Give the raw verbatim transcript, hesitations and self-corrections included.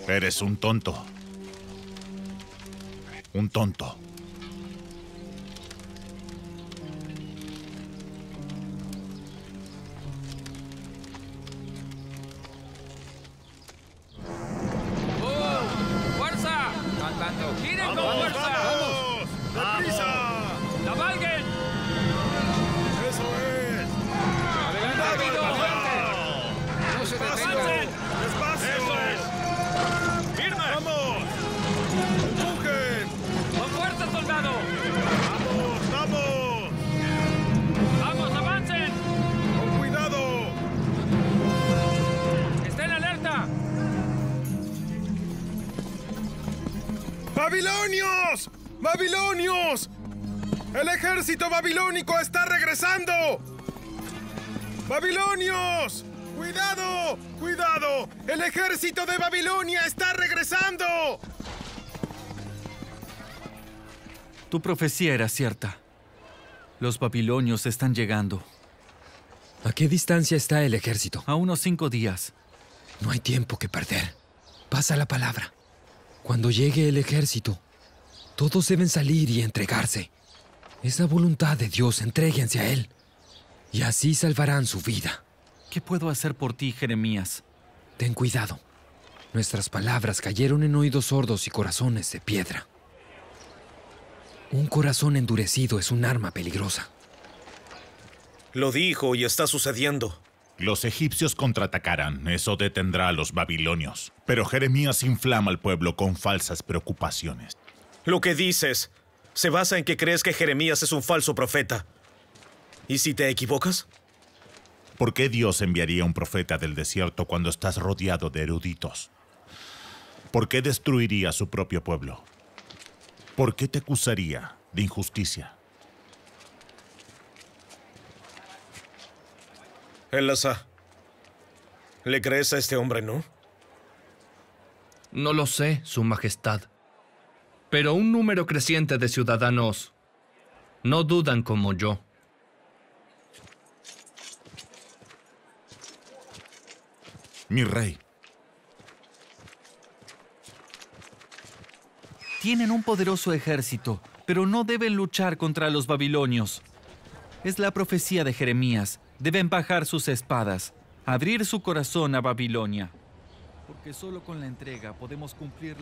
Eres un tonto. Un tonto. ¡Giren con fuerza! ¡Vamos! ¡Deprisa! ¡La valguen! ¡Eso es! ¡Adelante, rápido! ¡No se detengan! ¡Despacio! ¡Eso es! ¡Firme! ¡Vamos! ¡Empujen! ¡Con fuerza, soldado! ¡Vamos! ¡Vamos! ¡Vamos, avancen! ¡Con cuidado! ¡Estén alerta! ¡Babilonios! ¡Babilonios! ¡El ejército babilónico está regresando! ¡Babilonios! ¡Cuidado! ¡Cuidado! ¡El ejército de Babilonia está regresando! Tu profecía era cierta. Los babilonios están llegando. ¿A qué distancia está el ejército? A unos cinco días. No hay tiempo que perder. Pasa la palabra. Cuando llegue el ejército, todos deben salir y entregarse. Es la voluntad de Dios, entréguense a Él. Y así salvarán su vida. ¿Qué puedo hacer por ti, Jeremías? Ten cuidado. Nuestras palabras cayeron en oídos sordos y corazones de piedra. Un corazón endurecido es un arma peligrosa. Lo dijo y está sucediendo. Los egipcios contraatacarán, eso detendrá a los babilonios. Pero Jeremías inflama al pueblo con falsas preocupaciones. Lo que dices se basa en que crees que Jeremías es un falso profeta. ¿Y si te equivocas? ¿Por qué Dios enviaría un profeta del desierto cuando estás rodeado de eruditos? ¿Por qué destruiría a su propio pueblo? ¿Por qué te acusaría de injusticia? Elasa, ¿le crees a este hombre, no? No lo sé, Su Majestad. Pero un número creciente de ciudadanos no dudan como yo. Mi rey. Tienen un poderoso ejército, pero no deben luchar contra los babilonios. Es la profecía de Jeremías. Deben bajar sus espadas, abrir su corazón a Babilonia. Porque solo con la entrega podemos cumplir la